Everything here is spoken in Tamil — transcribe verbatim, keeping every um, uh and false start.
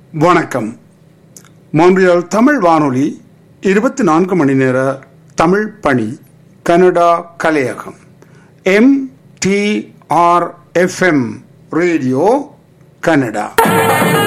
வணக்கம். மொன்றியல் தமிழ் வானொலி இருபத்தி நான்கு மணி நேர தமிழ் பணி. Canada கலையகம். M D R F M radio Canada.